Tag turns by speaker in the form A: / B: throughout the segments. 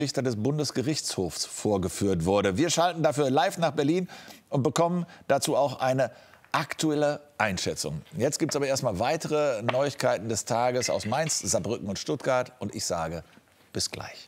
A: Richter des Bundesgerichtshofs vorgeführt wurde. Wir schalten dafür live nach Berlin und bekommen dazu auch eine aktuelle Einschätzung. Jetzt gibt es aber erstmal weitere Neuigkeiten des Tages aus Mainz, Saarbrücken und Stuttgart. Und ich sage bis gleich.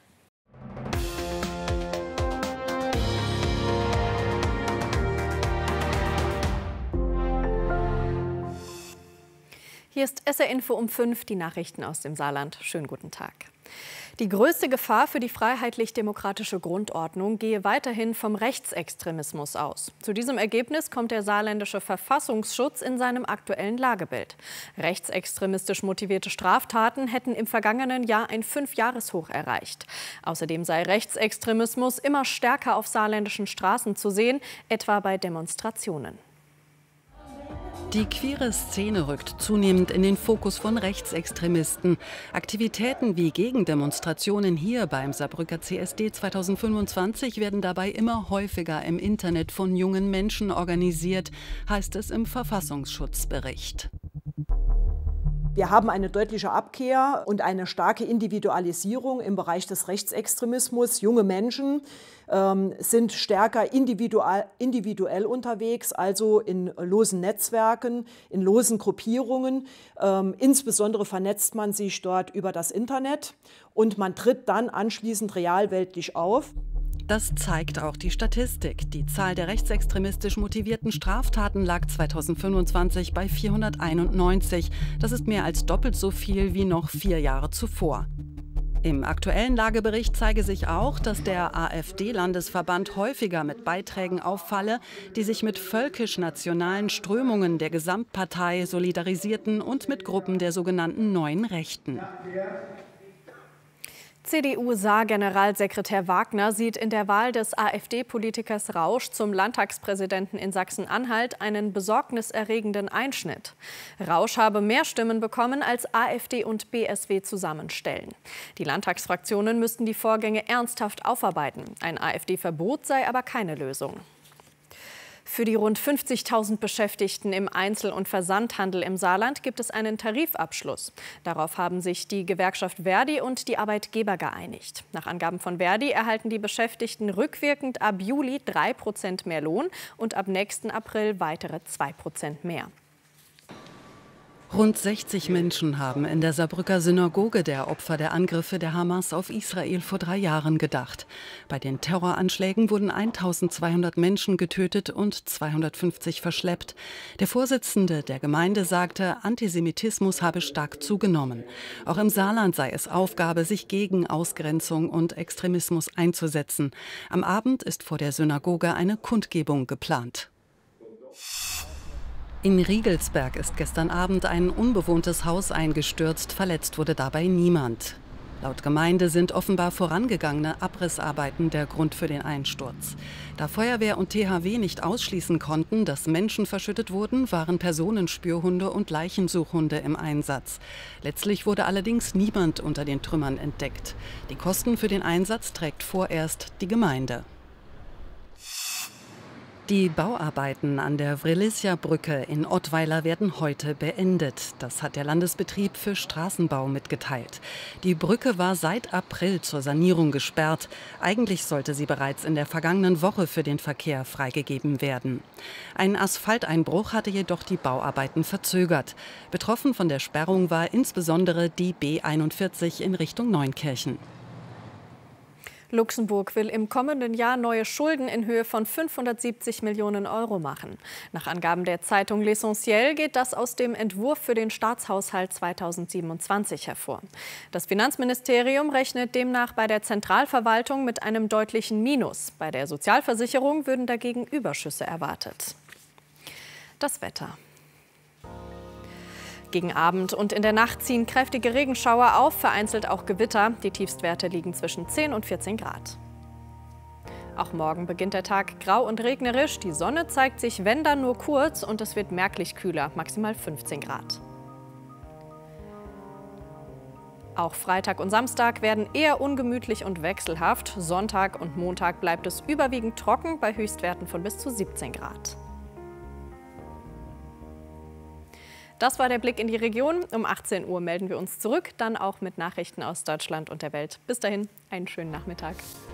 B: Hier ist SR Info um 5, die Nachrichten aus dem Saarland. Schönen guten Tag. Die größte Gefahr für die freiheitlich-demokratische Grundordnung gehe weiterhin vom Rechtsextremismus aus. Zu diesem Ergebnis kommt der saarländische Verfassungsschutz in seinem aktuellen Lagebild. Rechtsextremistisch motivierte Straftaten hätten im vergangenen Jahr ein 5-Jahreshoch erreicht. Außerdem sei Rechtsextremismus immer stärker auf saarländischen Straßen zu sehen, etwa bei Demonstrationen.
C: Die queere Szene rückt zunehmend in den Fokus von Rechtsextremisten. Aktivitäten wie Gegendemonstrationen hier beim Saarbrücker CSD 2025 werden dabei immer häufiger im Internet von jungen Menschen organisiert, heißt es im Verfassungsschutzbericht.
D: Wir haben eine deutliche Abkehr und eine starke Individualisierung im Bereich des Rechtsextremismus. Junge Menschen sind stärker individuell unterwegs, also in losen Netzwerken, in losen Gruppierungen. Insbesondere vernetzt man sich dort über das Internet und man tritt dann anschließend realweltlich auf.
C: Das zeigt auch die Statistik. Die Zahl der rechtsextremistisch motivierten Straftaten lag 2025 bei 491. Das ist mehr als doppelt so viel wie noch 4 Jahre zuvor. Im aktuellen Lagebericht zeige sich auch, dass der AfD-Landesverband häufiger mit Beiträgen auffalle, die sich mit völkisch-nationalen Strömungen der Gesamtpartei solidarisierten und mit Gruppen der sogenannten Neuen Rechten.
B: CDU-Saar-Generalsekretär Wagner sieht in der Wahl des AfD-Politikers Rausch zum Landtagspräsidenten in Sachsen-Anhalt einen besorgniserregenden Einschnitt. Rausch habe mehr Stimmen bekommen, als AfD und BSW zusammenstellen. Die Landtagsfraktionen müssten die Vorgänge ernsthaft aufarbeiten. Ein AfD-Verbot sei aber keine Lösung. Für die rund 50.000 Beschäftigten im Einzel- und Versandhandel im Saarland gibt es einen Tarifabschluss. Darauf haben sich die Gewerkschaft Verdi und die Arbeitgeber geeinigt. Nach Angaben von Verdi erhalten die Beschäftigten rückwirkend ab Juli 3% mehr Lohn und ab nächsten April weitere 2% mehr.
C: Rund 60 Menschen haben in der Saarbrücker Synagoge der Opfer der Angriffe der Hamas auf Israel vor 3 Jahren gedacht. Bei den Terroranschlägen wurden 1200 Menschen getötet und 250 verschleppt. Der Vorsitzende der Gemeinde sagte, Antisemitismus habe stark zugenommen. Auch im Saarland sei es Aufgabe, sich gegen Ausgrenzung und Extremismus einzusetzen. Am Abend ist vor der Synagoge eine Kundgebung geplant. In Riegelsberg ist gestern Abend ein unbewohntes Haus eingestürzt. Verletzt wurde dabei niemand. Laut Gemeinde sind offenbar vorangegangene Abrissarbeiten der Grund für den Einsturz. Da Feuerwehr und THW nicht ausschließen konnten, dass Menschen verschüttet wurden, waren Personenspürhunde und Leichensuchhunde im Einsatz. Letztlich wurde allerdings niemand unter den Trümmern entdeckt. Die Kosten für den Einsatz trägt vorerst die Gemeinde. Die Bauarbeiten an der Vrelicja-Brücke in Ottweiler werden heute beendet. Das hat der Landesbetrieb für Straßenbau mitgeteilt. Die Brücke war seit April zur Sanierung gesperrt. Eigentlich sollte sie bereits in der vergangenen Woche für den Verkehr freigegeben werden. Ein Asphalteinbruch hatte jedoch die Bauarbeiten verzögert. Betroffen von der Sperrung war insbesondere die B41 in Richtung Neunkirchen.
B: Luxemburg will im kommenden Jahr neue Schulden in Höhe von 570 Millionen Euro machen. Nach Angaben der Zeitung L'Essentiel geht das aus dem Entwurf für den Staatshaushalt 2027 hervor. Das Finanzministerium rechnet demnach bei der Zentralverwaltung mit einem deutlichen Minus. Bei der Sozialversicherung würden dagegen Überschüsse erwartet. Das Wetter. Gegen Abend und in der Nacht ziehen kräftige Regenschauer auf, vereinzelt auch Gewitter. Die Tiefstwerte liegen zwischen 10 und 14 Grad. Auch morgen beginnt der Tag grau und regnerisch. Die Sonne zeigt sich, wenn dann nur kurz, und es wird merklich kühler, maximal 15 Grad. Auch Freitag und Samstag werden eher ungemütlich und wechselhaft. Sonntag und Montag bleibt es überwiegend trocken bei Höchstwerten von bis zu 17 Grad. Das war der Blick in die Region. Um 18 Uhr melden wir uns zurück, dann auch mit Nachrichten aus Deutschland und der Welt. Bis dahin, einen schönen Nachmittag.